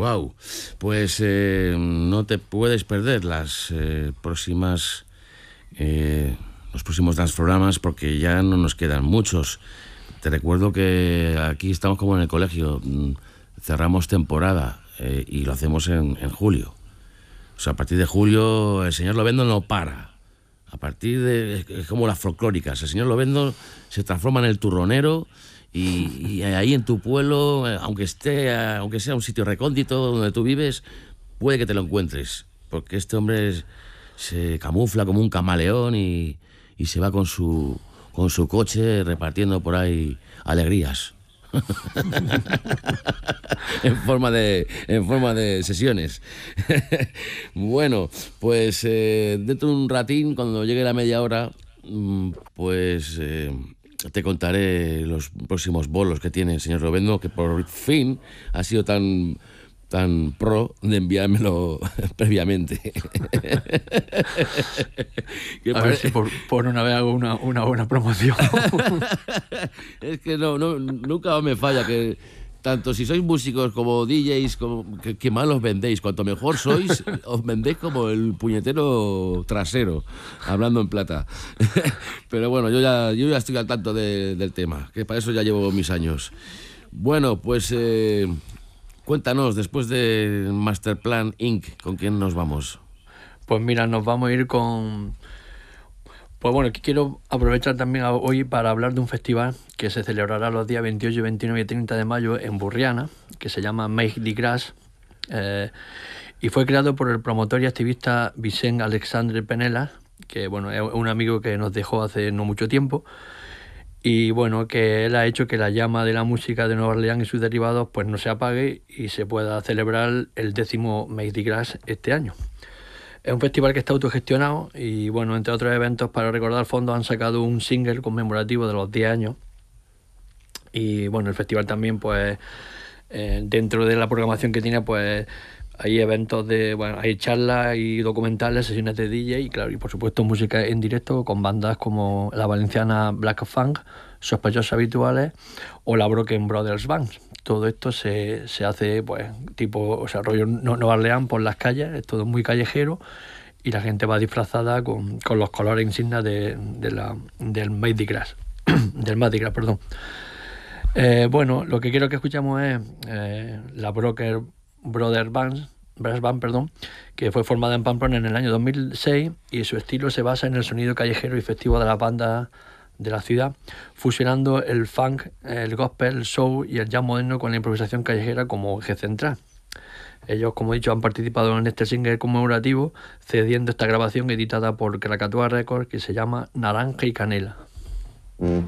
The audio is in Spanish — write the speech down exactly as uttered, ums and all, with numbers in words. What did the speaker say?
Wow, pues eh, no te puedes perder las eh, próximas eh, los próximos dance programas porque ya no nos quedan muchos. Te recuerdo que aquí estamos como en el colegio, cerramos temporada eh, y lo hacemos en, en julio. O sea, a partir de julio el señor Lobendo no para. A partir de... es como las folclóricas. El señor Lobendo se transforma en el turronero y, y ahí en tu pueblo, aunque esté, aunque sea un sitio recóndito donde tú vives, puede que te lo encuentres. Porque este hombre es, se camufla como un camaleón y, y se va con su, con su coche repartiendo por ahí alegrías. en forma de en forma de sesiones. Bueno, pues eh, dentro de un ratín, cuando llegue la media hora, pues eh, te contaré los próximos bolos que tiene el señor Lobendo, que por fin ha sido tan tan pro de enviármelo previamente. A ver si por, por una vez hago una, una buena promoción. Es que no, no, nunca me falla que tanto si sois músicos como D Js, como, que, que mal os vendéis. Cuanto mejor sois, os vendéis como el puñetero trasero, hablando en plata. Pero bueno, yo ya, yo ya estoy al tanto de, del tema, que para eso ya llevo mis años. Bueno, pues... Eh, cuéntanos, después de Masterplan incorporated, ¿con quién nos vamos? Pues mira, nos vamos a ir con... Pues bueno, quiero aprovechar también hoy para hablar de un festival que se celebrará los días veintiocho, veintinueve y treinta de mayo en Burriana, que se llama Make the Grass, eh, y fue creado por el promotor y activista Vicent Alexandre Penella, que bueno, es un amigo que nos dejó hace no mucho tiempo. Y bueno, que él ha hecho que la llama de la música de Nueva Orleans y sus derivados pues no se apague y se pueda celebrar el décimo Make the Grass este año. Es un festival que está autogestionado y bueno, entre otros eventos para recaudar fondos han sacado un single conmemorativo de los diez años. Y bueno, el festival también pues eh, dentro de la programación que tiene pues hay eventos de, bueno, hay charlas y documentales, sesiones de D J y claro, y por supuesto música en directo con bandas como la valenciana Black Funk, Sospechosos Habituales o la Broken Brothers Band. Todo esto se, se hace pues tipo, o sea, rollo Nueva Orleans por las calles, es todo muy callejero y la gente va disfrazada con, con los colores insignias de, de la, del Mardi Gras, del Mardi Gras, perdón. Eh, bueno, lo que quiero que escuchemos es eh, la Broken Brothers Band, Brass Band, perdón, que fue formada en Pamplona en el año dos mil seis y su estilo se basa en el sonido callejero y festivo de las bandas de la ciudad, fusionando el funk, el gospel, el soul y el jazz moderno con la improvisación callejera como eje central. Ellos, como he dicho, han participado en este single conmemorativo, cediendo esta grabación editada por Krakatoa Records que se llama Naranja y Canela. Mm.